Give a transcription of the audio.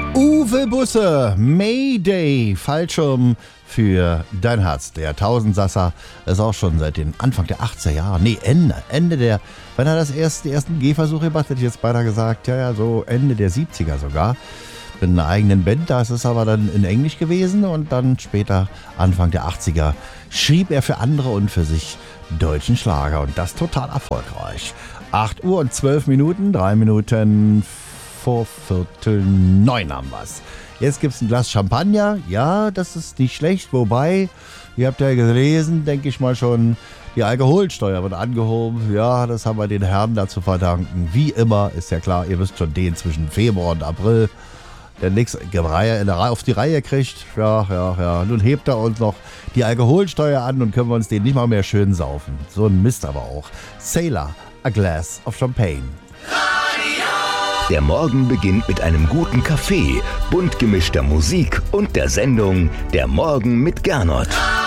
Uwe Busse, Mayday, Fallschirm für dein Herz. Der Tausendsasser ist auch schon seit den Anfang der 80er Jahre, Ende der, wenn er die ersten Gehversuche gemacht hat, hätte ich jetzt beinahe gesagt, ja, so Ende der 70er sogar. Mit einer eigenen Band, das ist aber dann in Englisch gewesen und dann später, Anfang der 80er, schrieb er für andere und für sich deutschen Schlager und das total erfolgreich. 8 Uhr und 12 Minuten, 3 Minuten vor 8:45 haben wir's. Jetzt gibt's ein Glas Champagner. Ja, das ist nicht schlecht. Wobei, ihr habt ja gelesen, denke ich mal schon, die Alkoholsteuer wird angehoben. Ja, das haben wir den Herren dazu verdanken. Wie immer, ist ja klar, ihr wisst schon, den zwischen Februar und April, der nichts auf die Reihe kriegt. Ja. Nun hebt er uns noch die Alkoholsteuer an und können wir uns den nicht mal mehr schön saufen. So ein Mist aber auch. Sailor, a glass of champagne. Der Morgen beginnt mit einem guten Kaffee, bunt gemischter Musik und der Sendung Der Morgen mit Gernot.